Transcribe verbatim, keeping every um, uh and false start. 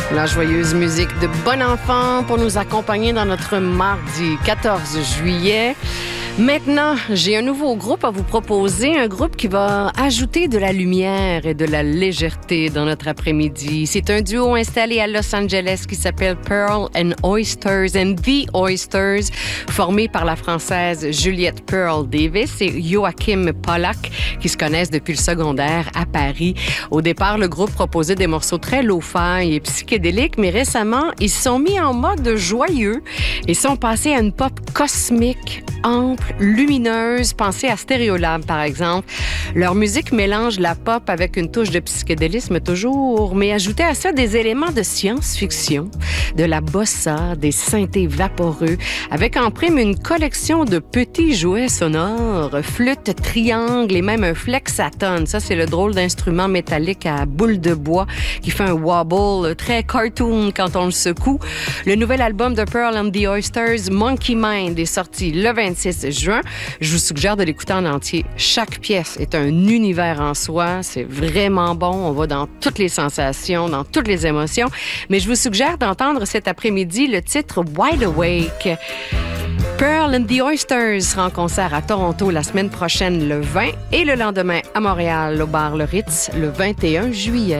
La joyeuse musique de Bon Enfant pour nous accompagner dans notre mardi quatorze juillet. Maintenant, j'ai un nouveau groupe à vous proposer, un groupe qui va ajouter de la lumière et de la légèreté dans notre après-midi. C'est un duo installé à Los Angeles qui s'appelle Pearl and Oysters and The Oysters, formé par la Française Juliette Pearl Davis et Joachim Pollack, qui se connaissent depuis le secondaire à Paris. Au départ, le groupe proposait des morceaux très lo-fi et psychédéliques, mais récemment, ils se sont mis en mode joyeux et sont passés à une pop cosmique, ample, lumineuse. Pensez à Stereolab, par exemple. Leur musique mélange la pop avec une touche de psychédélisme toujours, mais ajoutait à ça des éléments de science-fiction, de la bossa, des synthés vaporeux, avec en prime une collection de petits jouets sonores, flûte, triangle et même un flexaton. Ça, c'est le drôle d'instrument métallique à boule de bois qui fait un wobble très cartoon quand on le secoue. Le nouvel album de Pearl and the Oysters, Monkey Mind, est sorti le vingt-six juin. Je vous suggère de l'écouter en entier. Chaque pièce est un univers en soi. C'est vraiment bon. On va dans toutes les sensations, dans toutes les émotions. Mais je vous suggère d'entendre cet après-midi le titre Wide Awake. Pearl and the Oysters sera en concert à Toronto la semaine prochaine, le vingt, et le lendemain à Montréal, au bar Le Ritz, le vingt et un juillet.